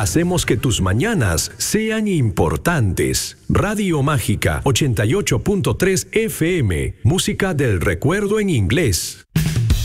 Hacemos que tus mañanas sean importantes. Radio Mágica 88.3 FM. Música del recuerdo en inglés.